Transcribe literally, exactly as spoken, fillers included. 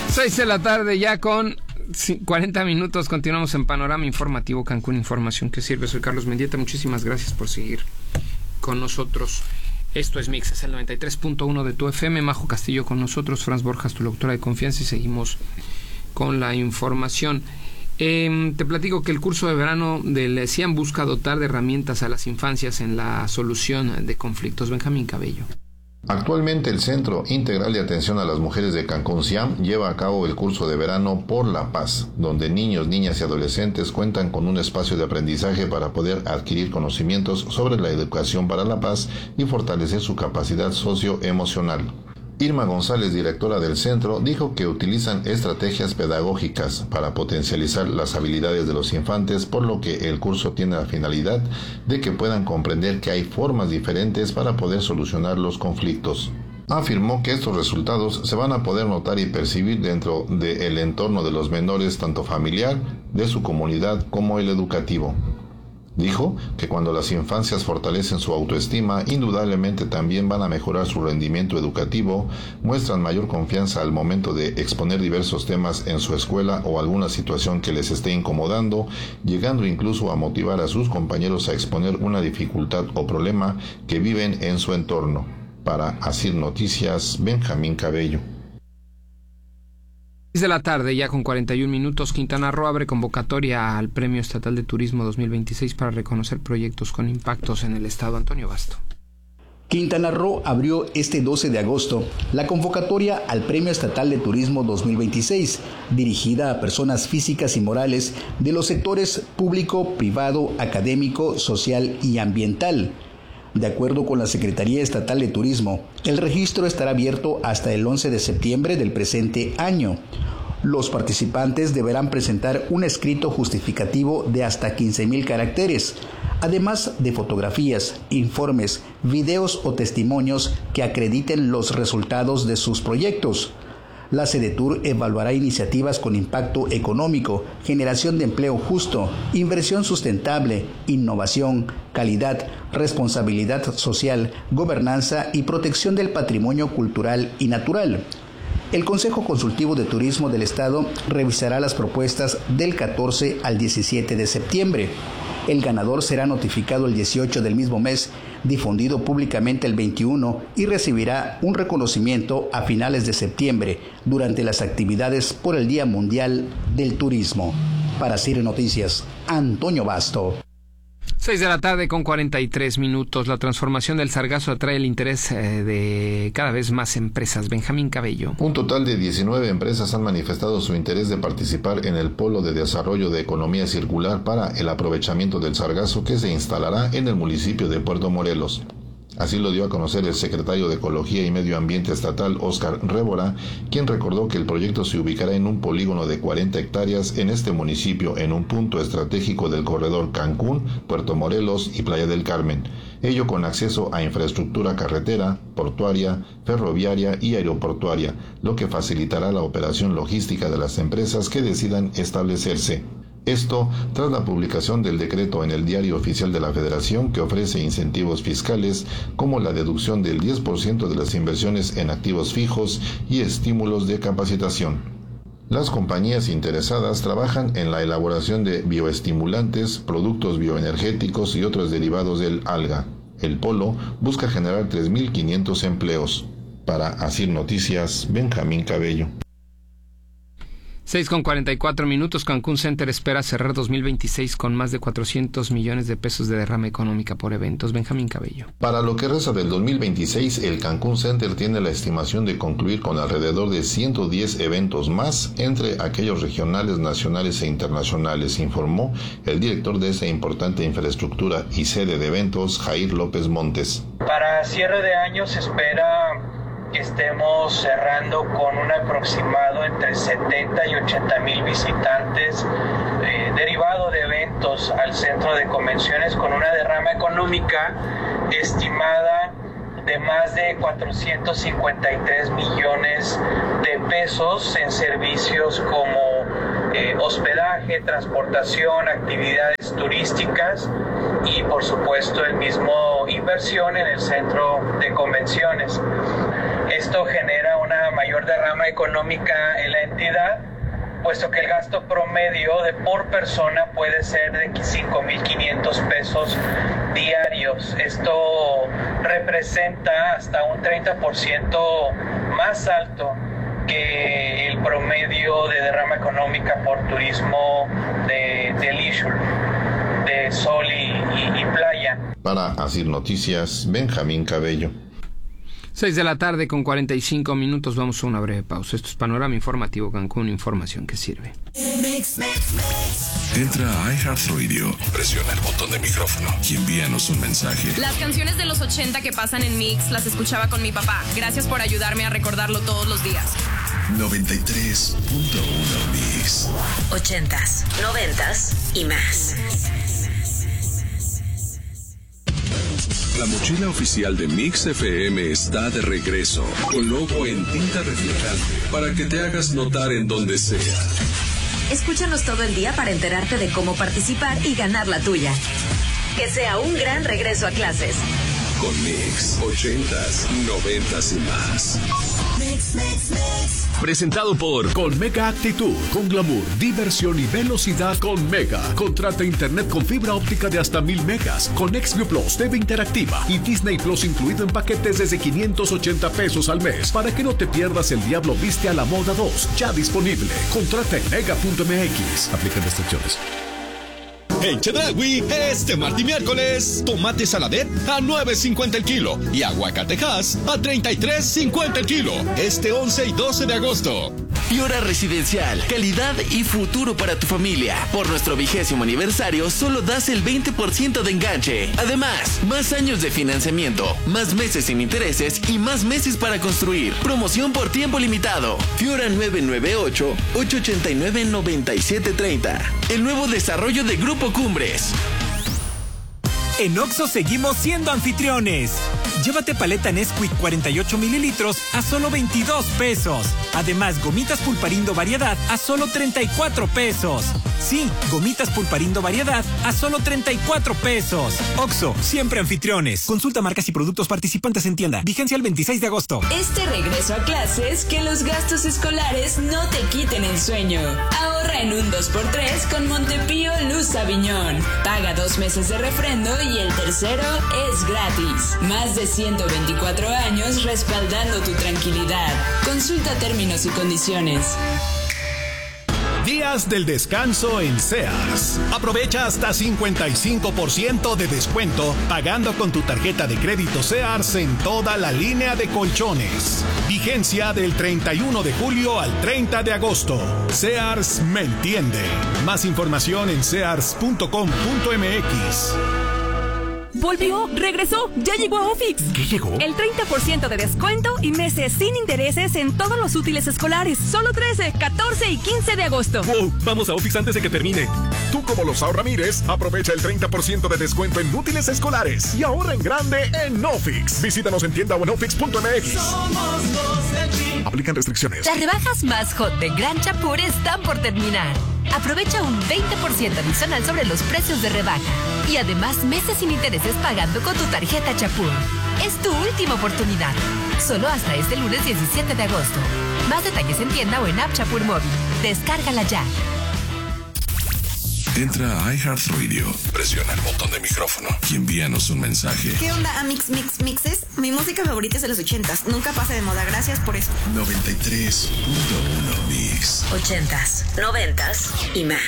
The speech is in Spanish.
seis de la tarde ya con cuarenta minutos. Continuamos en Panorama Informativo Cancún, información que sirve. Soy Carlos Mendieta, muchísimas gracias por seguir con nosotros. Esto es Mix, es el noventa y tres punto uno de tu F M. Majo Castillo con nosotros, Franz Borjas, tu locutora de confianza, y seguimos con la información. Eh, te platico que el curso de verano del CIAM busca dotar de herramientas a las infancias en la solución de conflictos. Benjamín Cabello. Actualmente el Centro Integral de Atención a las Mujeres de Cancún CIAM lleva a cabo el curso de verano Por la Paz, donde niños, niñas y adolescentes cuentan con un espacio de aprendizaje para poder adquirir conocimientos sobre la educación para la paz y fortalecer su capacidad socioemocional. Irma González, directora del centro, dijo que utilizan estrategias pedagógicas para potencializar las habilidades de los infantes, por lo que el curso tiene la finalidad de que puedan comprender que hay formas diferentes para poder solucionar los conflictos. Afirmó que estos resultados se van a poder notar y percibir dentro del entorno de los menores, tanto familiar, de su comunidad, como el educativo. Dijo que cuando las infancias fortalecen su autoestima, indudablemente también van a mejorar su rendimiento educativo, muestran mayor confianza al momento de exponer diversos temas en su escuela o alguna situación que les esté incomodando, llegando incluso a motivar a sus compañeros a exponer una dificultad o problema que viven en su entorno. Para Asir Noticias, Benjamín Cabello. seis de la tarde, ya con cuarenta y un minutos. Quintana Roo abre convocatoria al Premio Estatal de Turismo dos mil veintiséis para reconocer proyectos con impactos en el estado. Antonio Basto. Quintana Roo abrió este doce de agosto la convocatoria al Premio Estatal de Turismo dos mil veintiséis, dirigida a personas físicas y morales de los sectores público, privado, académico, social y ambiental. De acuerdo con la Secretaría Estatal de Turismo, el registro estará abierto hasta el once de septiembre del presente año. Los participantes deberán presentar un escrito justificativo de hasta quince mil caracteres, además de fotografías, informes, videos o testimonios que acrediten los resultados de sus proyectos. La Sedetur evaluará iniciativas con impacto económico, generación de empleo justo, inversión sustentable, innovación, calidad, responsabilidad social, gobernanza y protección del patrimonio cultural y natural. El Consejo Consultivo de Turismo del Estado revisará las propuestas del catorce al diecisiete de septiembre. El ganador será notificado el dieciocho del mismo mes, difundido públicamente el veintiuno y recibirá un reconocimiento a finales de septiembre durante las actividades por el Día Mundial del Turismo. Para Cire Noticias, Antonio Basto. seis de la tarde con cuarenta y tres minutos. La transformación del sargazo atrae el interés eh, de cada vez más empresas. Benjamín Cabello. Un total de diecinueve empresas han manifestado su interés de participar en el Polo de Desarrollo de Economía Circular para el aprovechamiento del sargazo que se instalará en el municipio de Puerto Morelos. Así lo dio a conocer el secretario de Ecología y Medio Ambiente Estatal, Óscar Révora, quien recordó que el proyecto se ubicará en un polígono de cuarenta hectáreas en este municipio, en un punto estratégico del corredor Cancún, Puerto Morelos y Playa del Carmen, ello con acceso a infraestructura carretera, portuaria, ferroviaria y aeroportuaria, lo que facilitará la operación logística de las empresas que decidan establecerse. Esto tras la publicación del decreto en el Diario Oficial de la Federación, que ofrece incentivos fiscales como la deducción del diez por ciento de las inversiones en activos fijos y estímulos de capacitación. Las compañías interesadas trabajan en la elaboración de bioestimulantes, productos bioenergéticos y otros derivados del alga. El polo busca generar tres mil quinientos empleos. Para Asir Noticias, Benjamín Cabello. seis con cuarenta y cuatro minutos. Cancún Center espera cerrar dos mil veintiséis con más de cuatrocientos millones de pesos de derrama económica por eventos. Benjamín Cabello. Para lo que resta del dos mil veintiséis, el Cancún Center tiene la estimación de concluir con alrededor de ciento diez eventos más, entre aquellos regionales, nacionales e internacionales, informó el director de esa importante infraestructura y sede de eventos, Jair López Montes. Para cierre de año se espera que estemos cerrando con un aproximado entre setenta y ochenta mil visitantes eh, derivado de eventos al centro de convenciones, con una derrama económica estimada de más de cuatrocientos cincuenta y tres millones de pesos en servicios como eh, hospedaje, transportación, actividades turísticas y por supuesto el mismo inversión en el centro de convenciones. Esto genera un una mayor derrama económica en la entidad, puesto que el gasto promedio de por persona puede ser de cinco mil quinientos pesos diarios. Esto representa hasta un treinta por ciento más alto que el promedio de derrama económica por turismo de, de leisure, de sol y, y, y playa. Para Asir Noticias, Benjamín Cabello. seis de la tarde con cuarenta y cinco minutos, vamos a una breve pausa. Esto es Panorama Informativo Cancún, información que sirve. Entra a iHeartRadio, presiona el botón de micrófono y envíanos un mensaje. Las canciones de los ochenta que pasan en Mix las escuchaba con mi papá. Gracias por ayudarme a recordarlo todos los días. noventa y tres punto uno Mix. Ochentas, noventas y más. La mochila oficial de Mix F M está de regreso, con logo en tinta reflejante, para que te hagas notar en donde sea. Escúchanos todo el día para enterarte de cómo participar y ganar la tuya. Que sea un gran regreso a clases. Con Mix, ochentas, noventas y más. Mix, mix, mix. Presentado por Con Mega Actitud, con glamour, diversión y velocidad con Mega. Contrata internet con fibra óptica de hasta mil megas, con XView Plus, T V interactiva y Disney Plus incluido en paquetes desde quinientos ochenta pesos al mes, para que no te pierdas El Diablo Viste a la Moda dos, ya disponible. Contrata en mega punto m x. Aplican restricciones. En Chedraui, este martes y miércoles, tomate saladet a nueve cincuenta el kilo y aguacatejas a treinta y tres cincuenta el kilo. Este once y doce de agosto. Fiora Residencial, calidad y futuro para tu familia. Por nuestro vigésimo aniversario, solo das el veinte por ciento de enganche. Además, más años de financiamiento, más meses sin intereses y más meses para construir. Promoción por tiempo limitado. Fiora nueve nueve ocho, ocho ocho nueve, nueve siete tres cero. El nuevo desarrollo de Grupo Cumbres. En Oxxo seguimos siendo anfitriones. Llévate paleta Nesquik cuarenta y ocho mililitros a solo veintidós pesos. Además, gomitas Pulparindo Variedad a solo treinta y cuatro pesos. Sí, gomitas Pulparindo Variedad a solo treinta y cuatro pesos. Oxxo, siempre anfitriones. Consulta marcas y productos participantes en tienda. Vigencia el veintiséis de agosto. Este regreso a clases, que los gastos escolares no te quiten el sueño. Ahorra en un dos por tres con Montepío Luz Aviñón. Paga dos meses de refrendo y el tercero es gratis. Más de ciento veinticuatro años respaldando tu tranquilidad. Consulta términos y condiciones. Días del descanso en Sears. Aprovecha hasta cincuenta y cinco por ciento de descuento pagando con tu tarjeta de crédito Sears en toda la línea de colchones. Vigencia del treinta y uno de julio al treinta de agosto. Sears me entiende. Más información en sears punto com punto m x. Volvió, regresó, ya llegó a Ofix. ¿Qué llegó? El treinta por ciento de descuento y meses sin intereses en todos los útiles escolares. Solo trece, catorce y quince de agosto. Wow, vamos a Ofix antes de que termine. Tú, como los ahorramires, aprovecha el treinta por ciento de descuento en útiles escolares y ahorra en grande en Ofix. Visítanos en tienda o en ofix punto m x. Somos los de Chip. Aplican restricciones. Las rebajas más hot de Gran Chapur están por terminar. Aprovecha un veinte por ciento adicional sobre los precios de rebaja. Y además meses sin intereses pagando con tu tarjeta Chapur. Es tu última oportunidad. Solo hasta este lunes diecisiete de agosto. Más detalles en tienda o en app Chapur Móvil. Descárgala ya. Entra a iHeartRadio, presiona el botón de micrófono y envíanos un mensaje. ¿Qué onda, Amix Mix Mixes? Mi música favorita es de los ochentas. Nunca pasa de moda. Gracias por eso. noventa y tres punto uno Mix. Ochentas, noventas y más.